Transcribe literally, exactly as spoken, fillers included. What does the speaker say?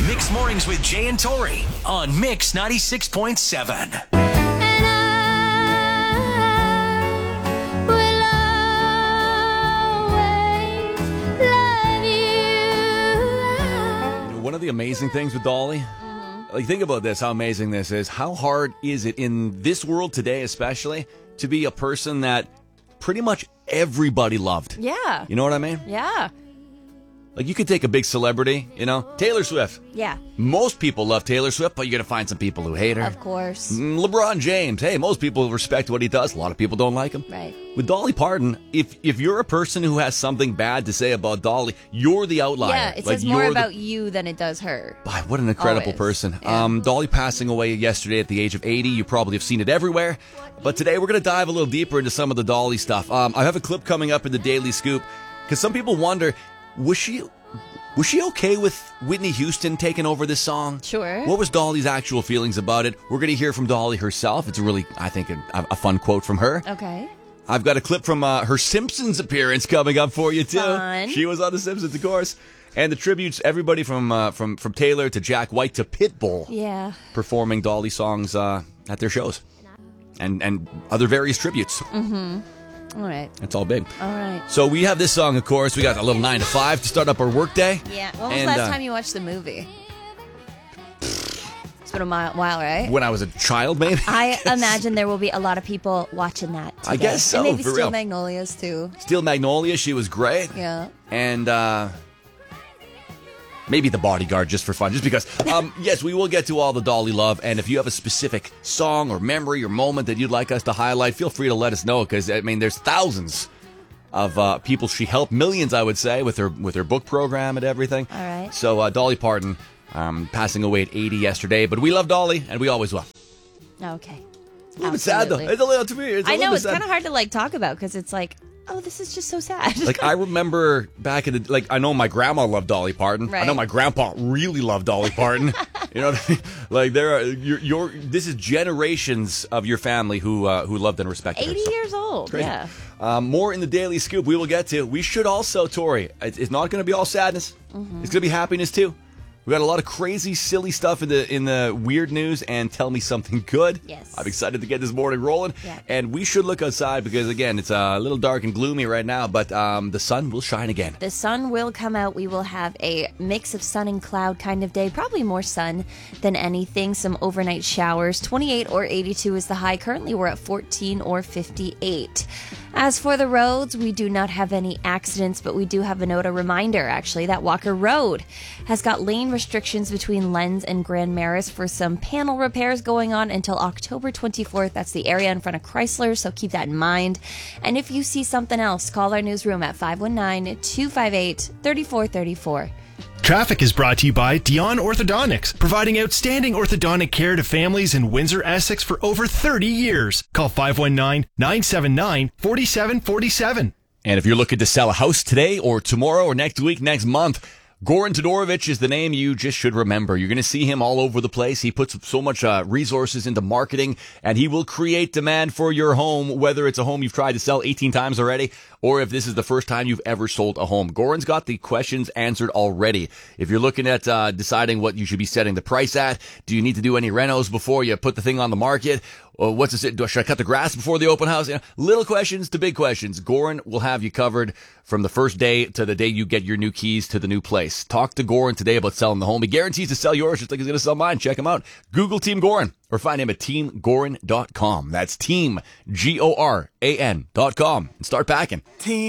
Mixed Mornings with Jay and Tori on Mix ninety-six point seven. One of the amazing things with Dolly, mm-hmm. like think about this, how amazing this is. How hard is it in this world today, especially, to be a person that pretty much everybody loved? Yeah. You know what I mean? Yeah. Like, you could take a big celebrity, you know, Taylor Swift. Yeah. Most people love Taylor Swift, but you're going to find some people who hate her. Of course. LeBron James. Hey, most people respect what he does. A lot of people don't like him. Right. With Dolly Parton, if if you're a person who has something bad to say about Dolly, you're the outlier. Yeah, it like, says more the, about you than it does her. Boy, what an incredible Always. person. Yeah. Um, Dolly passing away yesterday at the age of eighty. You probably have seen it everywhere. But today we're going to dive a little deeper into some of the Dolly stuff. Um, I have a clip coming up in the Daily Scoop because some people wonder, was she... Was she okay with Whitney Houston taking over this song? Sure. What was Dolly's actual feelings about it? We're going to hear from Dolly herself. It's a really, I think, a, a fun quote from her. Okay. I've got a clip from uh, her Simpsons appearance coming up for you, too. Fun. She was on The Simpsons, of course. And the tributes, everybody from uh, from from Taylor to Jack White to Pitbull. Yeah. Performing Dolly songs uh, at their shows. And, and other various tributes. Mm-hmm. All right. It's all big. All right. So we have this song, of course. We got a little nine to five to start up our workday. Yeah. When was and, the last uh, time you watched the movie? It's been a mi- while, right? When I was a child, maybe. I imagine there will be a lot of people watching that today. I guess so, And maybe for Steel real. Magnolias, too. Steel Magnolia, she was great. Yeah. And uh, maybe The Bodyguard, just for fun. Just because, um, yes, we will get to all the Dolly love. And if you have a specific song or memory or moment that you'd like us to highlight, feel free to let us know. Because, I mean, there's thousands of uh, people she helped. Millions, I would say, with her with her book program and everything. All right. So uh, Dolly Parton um, passing away at eighty yesterday. But we love Dolly, and we always will. Okay. A little bit sad, though. Absolutely. It's a little, to me, it's a I little know, bit it's sad. kind of hard to, like, talk about because it's like, oh, this is just so sad. Like, I remember back in the, like, I know my grandma loved Dolly Parton. Right. I know my grandpa really loved Dolly Parton. You know what I mean? Like, there are, you're, you're, this is generations of your family who, uh, who loved and respected her. eighty So, years old. crazy. Yeah. Um, more in the Daily Scoop we will get to. We should also, Tori, it's, it's not going to be all sadness. Mm-hmm. It's going to be happiness, too. We got a lot of crazy, silly stuff in the in the weird news and tell me something good. Yes. I'm excited to get this morning rolling. Yeah. And we should look outside because, again, it's a little dark and gloomy right now, but um, the sun will shine again. The sun will come out. We will have a mix of sun and cloud kind of day. Probably more sun than anything. Some overnight showers. twenty-eight or eighty-two is the high. Currently, we're at fourteen or fifty-eight. As for the roads, we do not have any accidents, but we do have a note, a reminder, actually, that Walker Road has got lane restrictions between Lens and Grand Maris for some panel repairs going on until October twenty-fourth. That's the area in front of Chrysler, so keep that in mind. And if you see something else, call our newsroom at five one nine, two five eight, three four three four. Traffic is brought to you by Dion Orthodontics, providing outstanding orthodontic care to families in Windsor, Essex for over thirty years. Call five one nine, nine seven nine, four seven four seven. And if you're looking to sell a house today or tomorrow or next week, next month, Goran Todorovic is the name you just should remember. You're going to see him all over the place. He puts so much uh, resources into marketing, and he will create demand for your home, whether it's a home you've tried to sell eighteen times already, or if this is the first time you've ever sold a home. Goran's got the questions answered already. If you're looking at uh, deciding what you should be setting the price at, do you need to do any renos before you put the thing on the market? Or what's it? Should I cut the grass before the open house? You know, little questions to big questions. Goran will have you covered from the first day to the day you get your new keys to the new place. Talk to Goran today about selling the home. He guarantees to sell yours just like he's going to sell mine. Check him out. Google Team Goran or find him at team goran dot com. That's team, G O R A N dot com. And start packing. Team